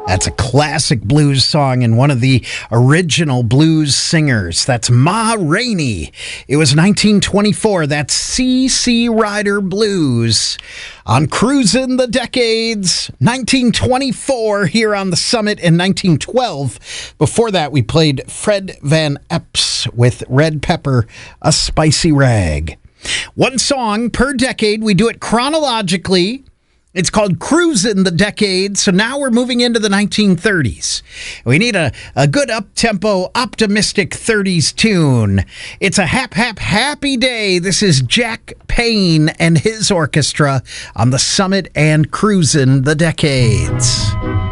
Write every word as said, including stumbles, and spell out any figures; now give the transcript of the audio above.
That's a classic blues song and one of the original blues singers. That's Ma Rainey. It was nineteen twenty-four. That's C C Rider Blues on Cruisin' the Decades. nineteen twenty-four here on the Summit in nineteen twelve. Before that, we played Fred Van Epps with Red Pepper, A Spicy Rag. One song per decade. We do it chronologically. It's called Cruisin' the Decades, so now we're moving into the nineteen thirties. We need a, a good up-tempo, optimistic thirties tune. It's a hap, hap, happy day. This is Jack Payne and his orchestra on the Summit and Cruisin' the Decades.